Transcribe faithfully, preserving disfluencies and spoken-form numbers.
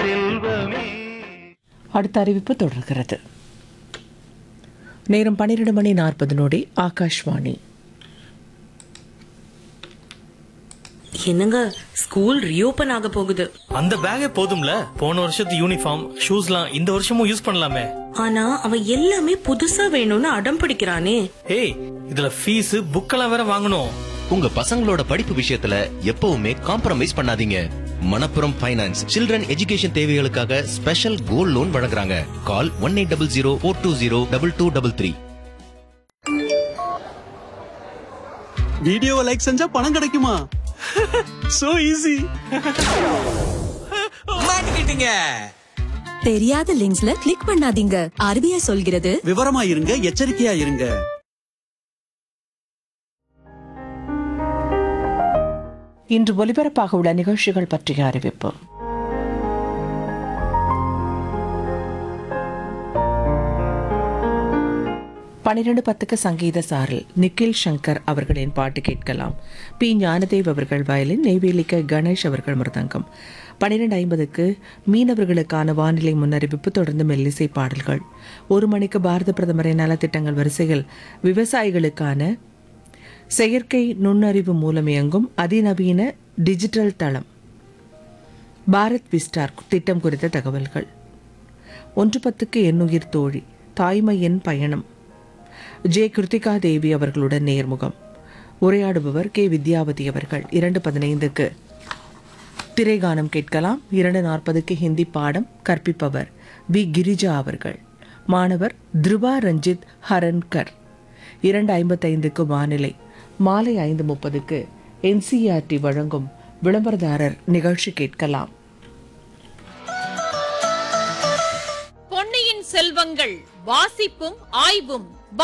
செல்வமே. அடுத்த அறிவிப்பு தொடர்கிறது. நேரம் பன்னிரண்டு மணி நாற்பது நொடி. ஆகாஷ்வாணி. என்னங்க, ஸ்கூல் ரீஓபன் ஆக போகுது. அந்த பேக்கே போதும்ல, போன வருஷத்து யூனிஃபார்ம் ஷூஸ்லாம் இந்த வருஷமும் யூஸ் பண்ணலாமே. ஆனா அவன் எல்லாமே புதுசா வேணும்னு அடம் பிடிக்கிறானே. ஏய், இதுல ஃபீஸ் புக்கெல்லாம் வேற வாங்கணும். உங்க பசங்களோட படிப்பு விஷயத்துல எப்பவுமே காம்ப்ரமைஸ் பண்ணாதீங்க. மணப்புரம் ஃபைனான்ஸ் சில்ட்ரன் எஜுகேஷன் தேவைகளுக்காக ஸ்பெஷல் கோல்ட் லோன் வழங்குறாங்க. கால் one eight double zero four two zero double two double three. வீடியோவை லைக் செஞ்சா பணம் கிடைக்குமா? So easy. மாட்டிக்கிட்டீங்க. தெரியாத லிங்க்ஸ்ல கிளிக் பண்ணாதீங்க. ஆர்பிஐ சொல்கிறது, விவரமா இருங்க, எச்சரிக்கையா இருங்க. இன்று ஒலிபரப்பாக உள்ள நிகழ்ச்சிகள் பற்றிய அறிவிப்பு. பனிரெண்டு பத்துக்கு சங்கீத சாரல் நிக்கில் சங்கர் அவர்களின் பாட்டு கேட்கலாம். பி ஞானதேவ் அவர்கள் வயலின், நெய்வேலிக்க கணேஷ் அவர்கள் மிருதங்கம். பனிரெண்டு ஐம்பதுக்கு மீனவர்களுக்கான வானிலை முன்னறிவிப்பு, தொடர்ந்து மெல்லிசை பாடல்கள். ஒரு மணிக்கு பாரத பிரதமரின் நலத்திட்டங்கள் வரிசையில் விவசாயிகளுக்கான செயற்கை நுண்ணறிவு மூலம் இயங்கும் அதிநவீன டிஜிட்டல் தளம் பாரத் விஸ்டார் திட்டம் குறித்த தகவல்கள். ஒன்று பத்துக்கு எண்ணுயிர் தோழி தாய்மையின் பயணம், ஜே கிருத்திகா தேவி அவர்களுடன் நேர்முகம். உரையாடுபவர் கே வித்யாவதி அவர்கள். இரண்டு பதினைந்துக்கு திரைகானம் கேட்கலாம். இரண்டு நாற்பதுக்கு ஹிந்தி பாடம் கற்பிப்பவர் வி கிரிஜா அவர்கள். மாணவர் திருபா ரஞ்சித் ஹரன்கர். இரண்டு ஐம்பத்தைந்துக்கு வானிலை. மாலை ஐந்து முப்பதுக்கு என்சிஆர்டி வழங்கும் விளம்பரதாரர் நிகழ்ச்சி கேட்கலாம். பொன்னியின் செல்வங்கள் வாசிப்பும் ஆய்வும்